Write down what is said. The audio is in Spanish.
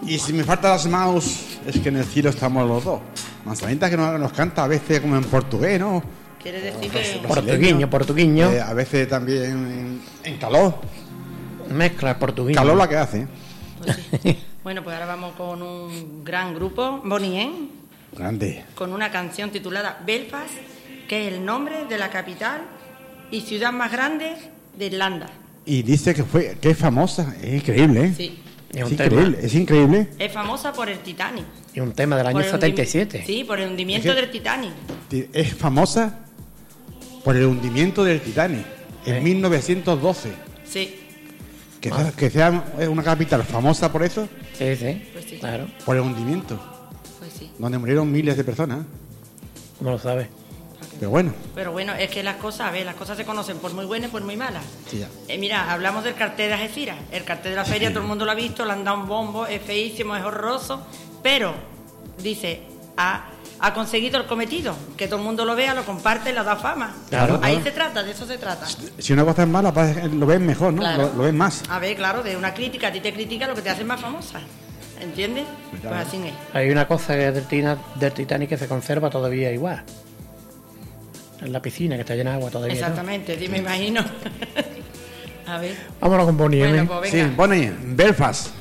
Y si me falta las mouse, es que en el cielo estamos los dos. Manzanita que nos canta a veces como en portugués, ¿no? Quiere decir que... Portuguiño. A veces también en calor. Mezcla portuguiño. Calor la que hace. Pues sí. Bueno, pues ahora vamos con un gran grupo, Bonnie M, Grande. con una canción titulada Belfast, que es el nombre de la capital y ciudad más grande de Irlanda. Y dice que es famosa. Es increíble, ¿eh? Sí. Es increíble. Es famosa por el Titanic. Y un tema del año 77. Sí, por el hundimiento del Titanic. Es famosa por el hundimiento del Titanic en 1912. Sí. Que sea una capital famosa por eso, Sí, Pues sí. claro. por el hundimiento, Pues sí. donde murieron miles de personas. ¿Cómo lo sabes? Pero bueno, Pero bueno, es que las cosas se conocen por muy buenas y por muy malas. sí, ya. Mira, hablamos del cartel de Algeciras. El cartel de la feria, todo el mundo lo ha visto, le han dado un bombo, es feísimo, es horroroso, pero dice, ha conseguido el cometido, que todo el mundo lo vea, lo comparte, le da fama. Claro, Ahí claro. se trata, de eso se trata. Si una cosa es mala, lo ves mejor, ¿no? Claro. Lo ves más. A ver, claro, de una crítica, a ti te critica lo que te hace más famosa. ¿Entiendes? Claro. Pues así es. Hay una cosa que del Titanic que se conserva todavía igual. En la piscina, que está llena de agua todavía. ¿no? Exactamente, sí, me imagino. A ver. Vámonos con Bonnie M. Bueno, pues Sí, venga. Bonnie, Belfast.